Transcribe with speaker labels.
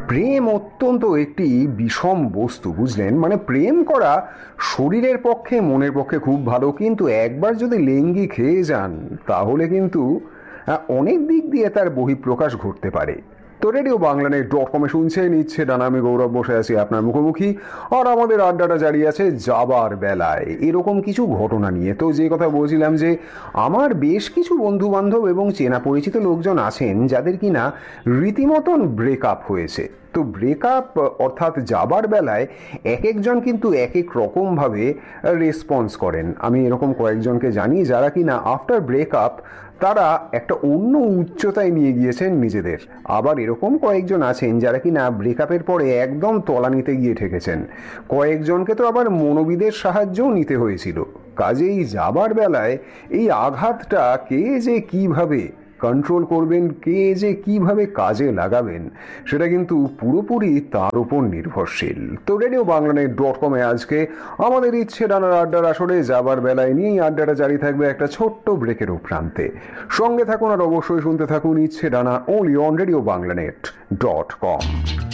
Speaker 1: প্রেম অত্যন্ত একটি বিষম বস্তু, বুঝলেন? মানে প্রেম করা শরীরের পক্ষে মনের পক্ষে খুব ভালো, কিন্তু একবার যদি লেঙ্গি খেয়ে যান তাহলে কিন্তু অনেক দিক দিয়ে তার বহিঃপ্রকাশ ঘটতে পারে। তো রেডিও বাংলানেট.কমে শুনছেন ইচ্ছে ডানা, আমি গৌরব বসে আছি আপনার মুখোমুখি, আর আমাদের আড্ডাটা জারি আছে যাবার বেলায় এরকম কিছু ঘটনা নিয়ে। তো যে কথা বলছিলাম যে আমার বেশ কিছু বন্ধু বান্ধব এবং চেনা পরিচিত লোকজন আছেন যাদের কিনা রীতিমতন ব্রেকআপ হয়েছে। তো ব্রেকআপ অর্থাৎ যাবার বেলায় এক একজন কিন্তু এক এক রকমভাবে রেসপন্স করেন। আমি এরকম কয়েকজনকে জানি যারা কিনা আফটার ব্রেকআপ তারা একটা অন্য উচ্চতায় নিয়ে গিয়েছেন নিজেদের। আবার এরকম কয়েকজন আছেন যারা কিনা ব্রেকআপের পরে একদম তলানিতে গিয়ে ঠেকেছেন। কয়েকজনকে তো আবার মনোবিদের সাহায্যও নিতে হয়েছিল। কাজেই যাবার বেলায় এই আঘাতটা কে যে কিভাবে কন্ট্রোল করবেন, কে যে কিভাবে কাজে লাগাবেন, সেটা কিন্তু পুরোপুরি তার উপর নির্ভরশীল। তো রেডিও বাংলানেট.কমে আজকে আমাদের ইচ্ছে ডানার আড্ডার আসরে যাবার বেলায় নিয়েই আড্ডাটা জারি থাকবে একটা ছোট্ট ব্রেকের প্রান্তে। সঙ্গে থাকুন আর অবশ্যই শুনতে থাকুন ইচ্ছে ডানা, ওনলি অন রেডিও বাংলানেট.কম।